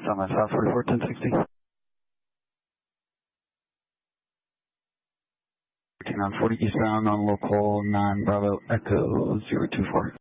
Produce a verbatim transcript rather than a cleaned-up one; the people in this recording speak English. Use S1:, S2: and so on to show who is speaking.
S1: Summit South forty-four, ten sixty. thirteen on forty eastbound on local nine Bravo Echo zero two four.